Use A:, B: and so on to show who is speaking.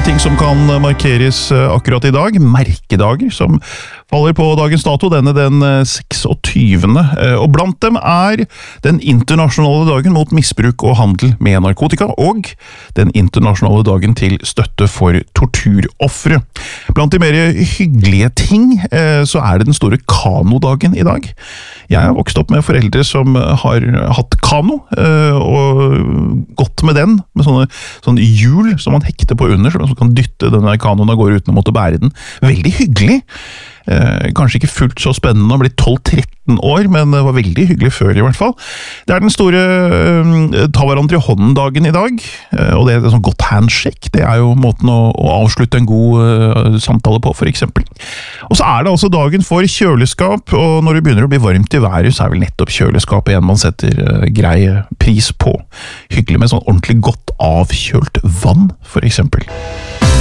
A: ting som kan markeres akkurat i dag, merkedager som faller på dagens dato, denne den 26. Og blant dem er den internasjonale dagen mot misbruk og handel med narkotika, og den internasjonale dagen til støtte for torturoffere. Blant de mer hyggelige ting, så er det den store kanodagen i dag. Jeg har vokst opp med foreldre som har hatt kano, og gått med den, med sånne hjul som man hekter på under, så man kan dytte denne kanoen og går uten å måtte bære den. Veldig hyggelig. Kanskje ikke fullt så spennende å bli 12-13 år, men det var veldig hyggelig før i hvert fall. Det er den store ta hverandre i hånden-dagen i dag, og det er sånn godt handshake. Det er jo måten å avslutte en god samtale på, for eksempel. Og så er det altså dagen for kjøleskap, og når det begynner å bli varmt i været, så er vel nettopp kjøleskapet en man setter grei pris på. Hyggelig med sånn ordentlig godt avkjølt vann, for eksempel.